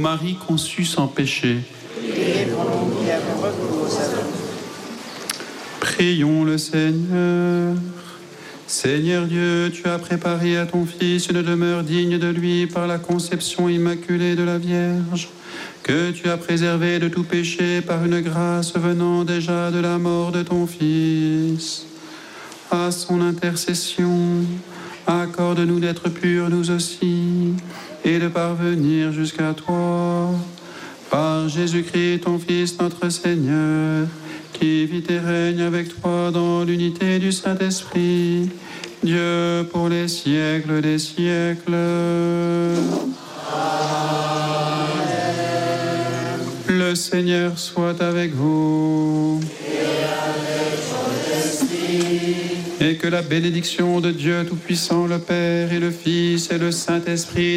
Marie conçue sans péché. Priez pour nous qui avons recours à vous. Prions le Seigneur. Seigneur Dieu, tu as préparé à ton Fils une demeure digne de lui par la conception immaculée de la Vierge, que tu as préservé de tout péché par une grâce venant déjà de la mort de ton Fils. À son intercession, accorde-nous d'être purs nous aussi, et de parvenir jusqu'à toi. Par Jésus-Christ, ton Fils, notre Seigneur, qui vit et règne avec toi dans l'unité du Saint-Esprit, Dieu pour les siècles des siècles. Amen. Le Seigneur soit avec vous. Et avec votre esprit. Et que la bénédiction de Dieu Tout-Puissant, le Père et le Fils et le Saint-Esprit